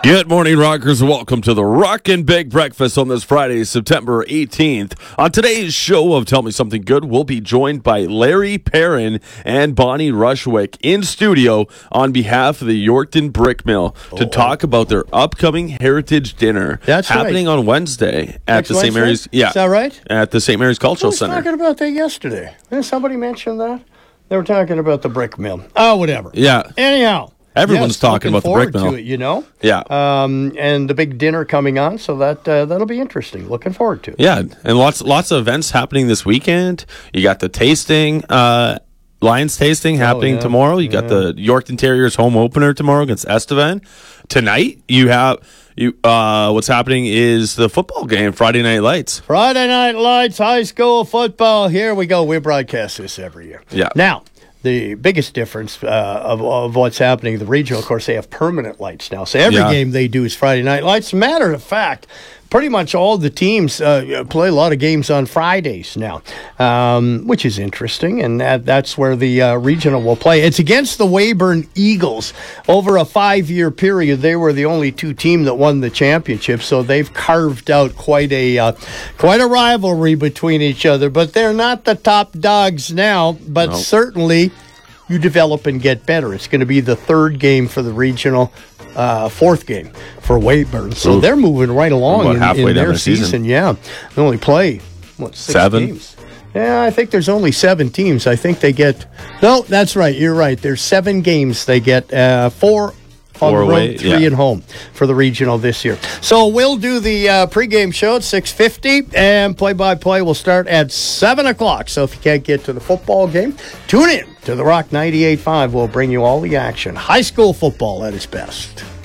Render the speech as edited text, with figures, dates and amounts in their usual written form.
Good morning, Rockers. Welcome to the Rockin' Big Breakfast on this Friday, September 18th. On today's show of Tell Me Something Good, we'll be joined by Larry Perrin and Bonnie Rushwick in studio on behalf of the Yorkton Brick Mill to talk about their upcoming Heritage Dinner. That's happening on Wednesday at the St. Mary's. Yeah, is that right? At the St. Mary's Cultural Center. I was talking about that yesterday. Didn't somebody mention that? They were talking about the brick mill. Oh, whatever. Yeah. Anyhow. Everyone's talking about the brick mill. To it, you know? Yeah. And the big dinner coming on, so that'll be interesting. Looking forward to it. Yeah, and lots of events happening this weekend. You got the tasting, Lions tasting happening tomorrow. You got the Yorkton Terriers home opener tomorrow against Estevan. Tonight, you have what's happening is the football game, Friday Night Lights. Friday Night Lights, high school football. Here we go. We broadcast this every year. Yeah. Now, the biggest difference of what's happening, the regional, of course, they have permanent lights now. So every game they do is Friday Night Lights. Matter of fact, pretty much all the teams play a lot of games on Fridays now, which is interesting, and that's where the regional will play. It's against the Weyburn Eagles. Over a 5-year period, they were the only two teams that won the championship, so they've carved out quite a rivalry between each other. But they're not the top dogs now, but certainly you develop and get better. It's going to be the third game for the regional, fourth game for Weyburn. So they're moving right along in their season. Yeah. They only play, 6 games? Yeah, I think there's only 7 teams. I think they get... No, that's right. You're right. There's 7 games. They get 4 on the road, 3 at home for the regional this year. So we'll do the pregame show at 6:50, and play-by-play will start at 7 o'clock. So if you can't get to the football game, tune in to the Rock 98.5. We'll bring you all the action. High school football at its best.